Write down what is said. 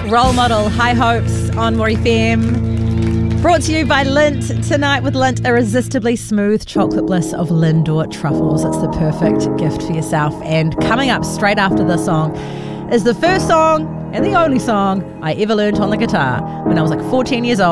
Role Model, High Hopes on More FM. Brought to you by Lindt. Tonight with Lindt, irresistibly smooth chocolate bliss of Lindor truffles. It's the perfect gift for yourself. And coming up straight after this song is the first song and the only song I ever learned on the guitar when I was like 14 years old.